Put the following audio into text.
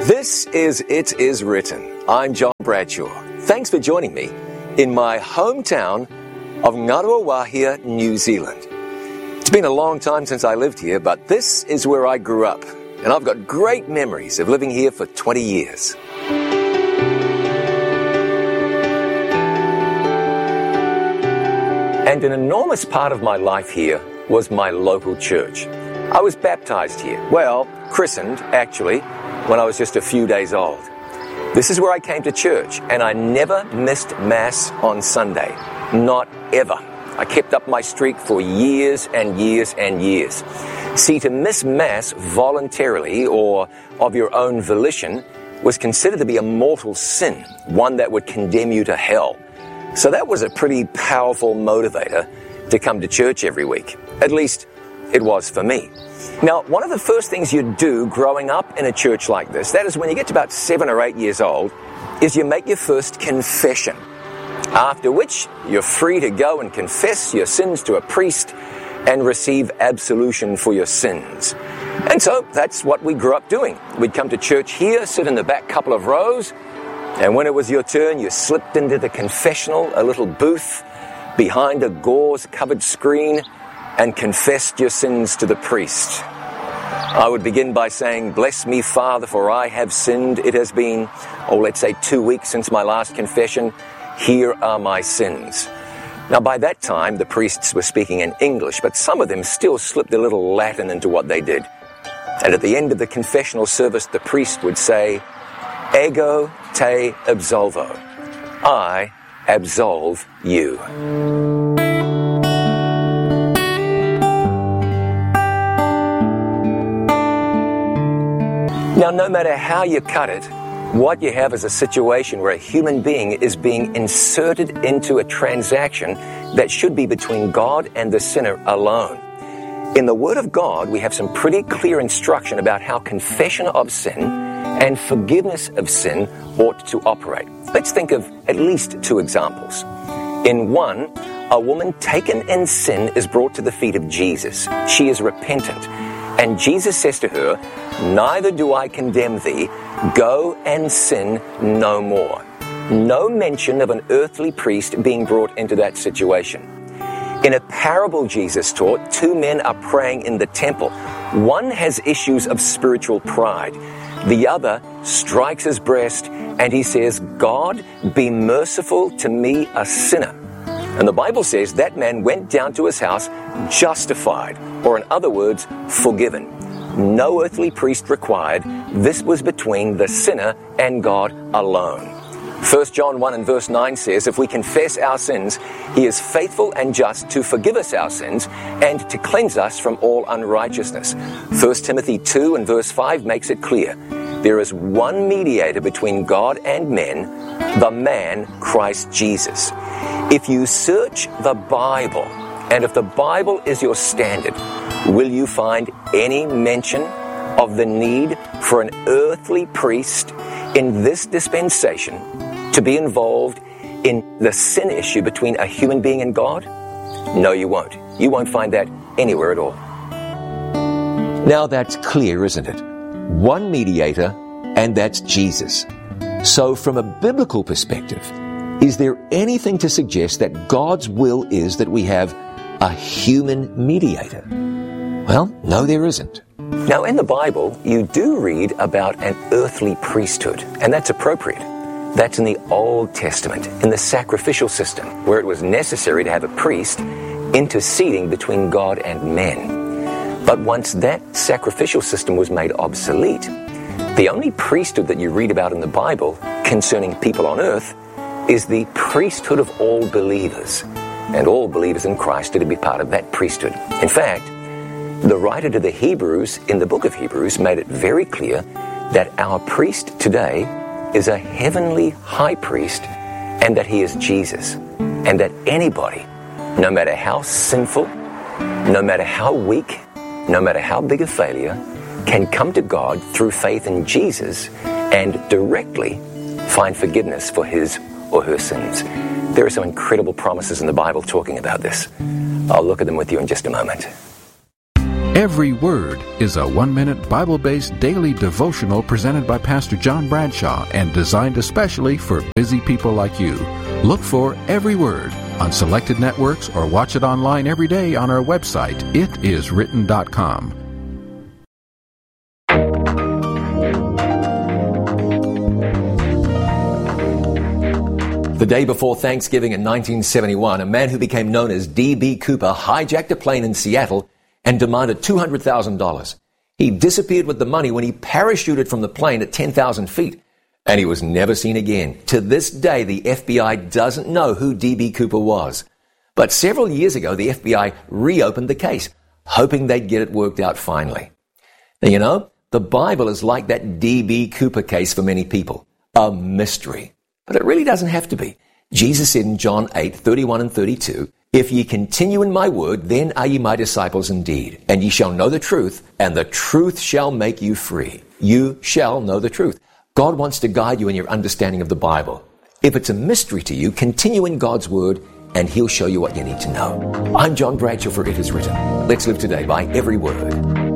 This is It Is Written. I'm John Bradshaw. Thanks for joining me in my hometown of Ngaruawahia, New Zealand. It's been a long time since I lived here, but this is where I grew up, and I've got great memories of living here for 20 years. And an enormous part of my life here was my local church. I was baptized here. Well, christened, actually, when I was just a few days old. This is where I came to church, and I never missed Mass on Sunday. Not ever. I kept up my streak for years and years and years. See, to miss Mass voluntarily or of your own volition was considered to be a mortal sin, one that would condemn you to hell. So that was a pretty powerful motivator to come to church every week. At least, it was for me. Now, one of the first things you do growing up in a church like this, that is when you get to about 7 or 8 years old, is you make your first confession. After which, you're free to go and confess your sins to a priest and receive absolution for your sins. And so, that's what we grew up doing. We'd come to church here, sit in the back couple of rows, and when it was your turn, you slipped into the confessional, a little booth behind a gauze-covered screen, and confessed your sins to the priest. I would begin by saying, "Bless me, Father, for I have sinned. It has been, let's say 2 weeks since my last confession. Here are my sins." Now, by that time, the priests were speaking in English, but some of them still slipped a little Latin into what they did. And at the end of the confessional service, the priest would say, "Ego te absolvo." I absolve you. Now, no matter how you cut it, what you have is a situation where a human being is being inserted into a transaction that should be between God and the sinner alone. In the Word of God, we have some pretty clear instruction about how confession of sin and forgiveness of sin ought to operate. Let's think of at least 2 examples. In one, a woman taken in sin is brought to the feet of Jesus. She is repentant. And Jesus says to her, "Neither do I condemn thee. Go and sin no more." No mention of an earthly priest being brought into that situation. In a parable Jesus taught, 2 men are praying in the temple. One has issues of spiritual pride. The other strikes his breast and he says, "God, be merciful to me, a sinner." And the Bible says that man went down to his house justified, or in other words, forgiven. No earthly priest required. This was between the sinner and God alone. 1 John 1 and verse 9 says, if we confess our sins, he is faithful and just to forgive us our sins and to cleanse us from all unrighteousness. 1 Timothy 2 and verse 5 makes it clear. There is one mediator between God and men, the man Christ Jesus. If you search the Bible, and if the Bible is your standard, will you find any mention of the need for an earthly priest in this dispensation to be involved in the sin issue between a human being and God? No, you won't. You won't find that anywhere at all. Now that's clear, isn't it? One mediator, and that's Jesus. So from a biblical perspective, is there anything to suggest that God's will is that we have a human mediator? Well, no, there isn't. Now, in the Bible, you do read about an earthly priesthood, and that's appropriate. That's in the Old Testament, in the sacrificial system, where it was necessary to have a priest interceding between God and men. But once that sacrificial system was made obsolete, the only priesthood that you read about in the Bible concerning people on earth is the priesthood of all believers. And all believers in Christ are to be part of that priesthood. In fact, the writer to the Hebrews in the book of Hebrews made it very clear that our priest today is a heavenly high priest and that he is Jesus. And that anybody, no matter how sinful, no matter how weak, no matter how big a failure, can come to God through faith in Jesus and directly find forgiveness for his or her sins. There are some incredible promises in the Bible talking about this. I'll look at them with you in just a moment. Every Word is a 1-minute Bible-based daily devotional presented by Pastor John Bradshaw and designed especially for busy people like you. Look for Every Word on selected networks or watch it online every day on our website, itiswritten.com. The day before Thanksgiving in 1971, a man who became known as D.B. Cooper hijacked a plane in Seattle and demanded $200,000. He disappeared with the money when he parachuted from the plane at 10,000 feet, and he was never seen again. To this day, the FBI doesn't know who D.B. Cooper was. But several years ago, the FBI reopened the case, hoping they'd get it worked out finally. Now, you know, the Bible is like that D.B. Cooper case for many people, a mystery. But it really doesn't have to be. Jesus said in John 8:31 and 32, "If ye continue in my word, then are ye my disciples indeed. And ye shall know the truth, and the truth shall make you free." You shall know the truth. God wants to guide you in your understanding of the Bible. If it's a mystery to you, continue in God's word, and He'll show you what you need to know. I'm John Bradshaw for It Is Written. Let's live today by every word.